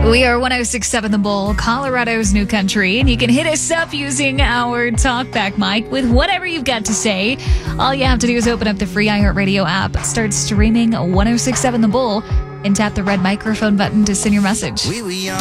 We are 106.7 The Bull, Colorado's new country, and you can hit us up using our talkback mic with whatever you've got to say. All you have to do is open up the free iHeartRadio app, start streaming 106.7 The Bull, and tap the red microphone button to send your message.